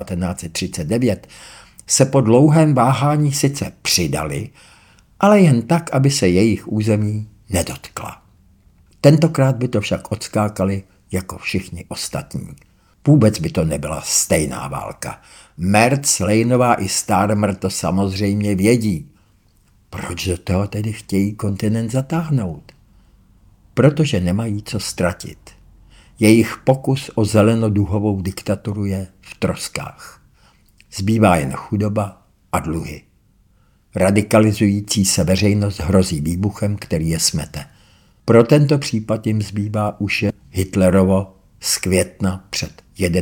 1939 se po dlouhém váhání sice přidali, ale jen tak, aby se jejich území nedotkla. Tentokrát by to však odskákali jako všichni ostatní. Vůbec by to nebyla stejná válka. Merc, Lejnová i Starmer to samozřejmě vědí. Proč do toho tedy chtějí kontinent zatáhnout? Protože nemají co ztratit. Jejich pokus o zelenoduhovou diktaturu je v troskách. Zbývá jen chudoba a dluhy. Radikalizující se veřejnost hrozí výbuchem, který je smete. Pro tento případ jim zbývá už je Hitlerovo z května před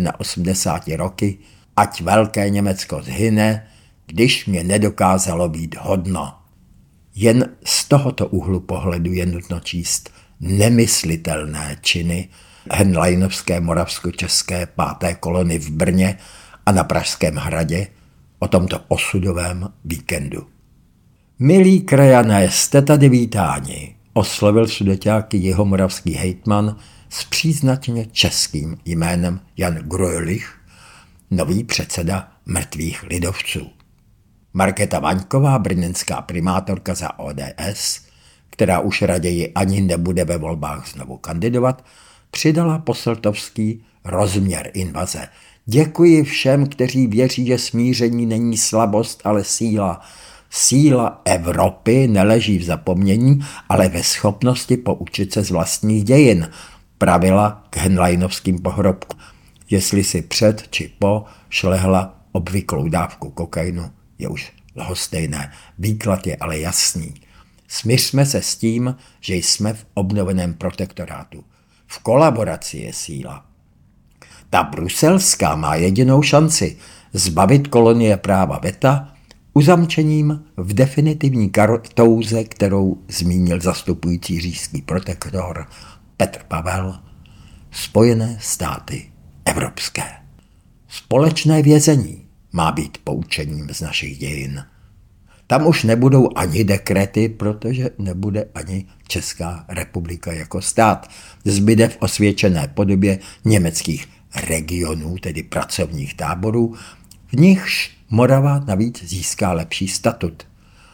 81 roky, ať velké Německo zhyne, když mě nedokázalo být hodno. Jen z tohoto úhlu pohledu je nutno číst nemyslitelné činy henleinovské moravskočeské 5. kolony v Brně a na Pražském hradě o tomto osudovém víkendu. Milí krajané, jste tady vítáni, oslovil sudeťáky jihomoravský hejtman s příznačně českým jménem Jan Grölich, nový předseda mrtvých lidovců. Markéta Vaňková, brněnská primátorka za ODS, která už raději ani nebude ve volbách znovu kandidovat, přidala poseltovský rozměr invaze. Děkuji všem, kteří věří, že smíření není slabost, ale síla. Síla Evropy neleží v zapomnění, ale ve schopnosti poučit se z vlastních dějin, pravila k henleinovským pohrobkům. Jestli si před či po šlehla obvyklou dávku kokainu, je už lhostejné. Výklad je ale jasný. Smiřme se s tím, že jsme v obnoveném protektorátu. V kolaboraci je síla. Ta bruselská má jedinou šanci zbavit kolonie práva veta uzamčením v definitivní kartouze, kterou zmínil zastupující říšský protektor Petr Pavel, Spojené státy evropské. Společné vězení má být poučením z našich dějin. Tam už nebudou ani dekrety, protože nebude ani Česká republika jako stát. Zbyde v osvědčené podobě německých regionů, tedy pracovních táborů, v nichž Morava navíc získá lepší statut.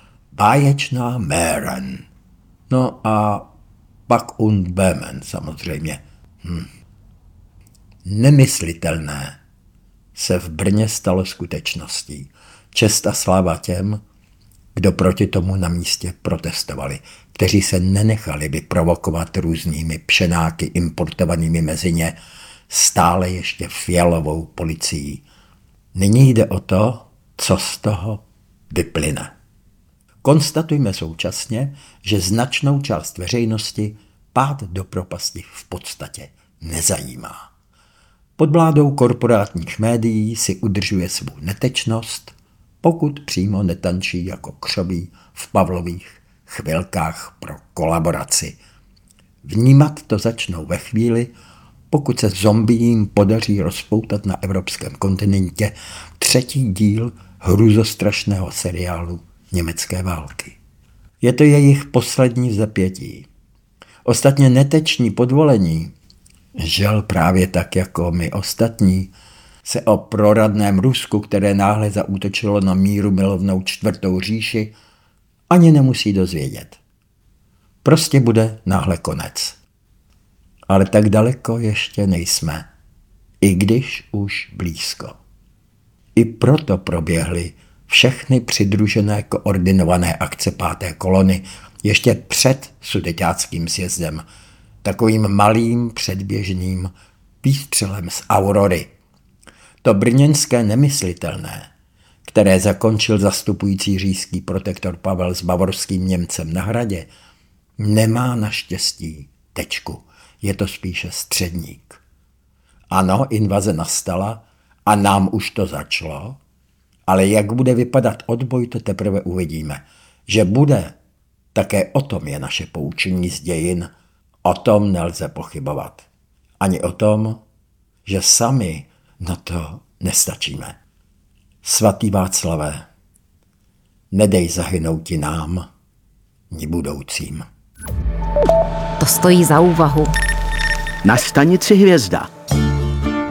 Báječná Mähren. No a pak und Böhmen samozřejmě. Nemyslitelné se v Brně stalo skutečností. Čest a sláva těm, kdo proti tomu na místě protestovali, kteří se nenechali vyprovokovat různými pšenáky importovanými mezi ně stále ještě fialovou policií. Nyní jde o to, co z toho vyplyne. Konstatujme současně, že značnou část veřejnosti pád do propasti v podstatě nezajímá. Pod vládou korporátních médií si udržuje svou netečnost, pokud přímo netančí jako křoví v Pavlových chvilkách pro kolaboraci. Vnímat to začnou ve chvíli, pokud se zombijím podaří rozpoutat na evropském kontinentě 3. díl hrůzostrašného seriálu Německé války. Je to jejich poslední vzepětí. Ostatně neteční podvolení, žel právě tak jako my ostatní, se o proradném Rusku, které náhle zaútočilo na míru milovnou 4. říši, ani nemusí dozvědět. Prostě bude náhle konec. Ale tak daleko ještě nejsme, i když už blízko. I proto proběhly všechny přidružené koordinované akce 5. kolony ještě před sudeťáckým sjezdem, takovým malým předběžným výstřelem z Aurory. To brněnské nemyslitelné, které zakončil zastupující říšský protektor Pavel s bavorským Němcem na hradě, nemá naštěstí tečku. Je to spíše středník. Ano, invaze nastala a nám už to začalo, ale jak bude vypadat odboj, to teprve uvidíme. Že bude, také o tom je naše poučení z dějin, o tom nelze pochybovat. Ani o tom, že sami na to nestačíme. Svatý Václavé, nedej zahynouti nám, ni budoucím. To stojí za úvahu. Na stanici Hvězda.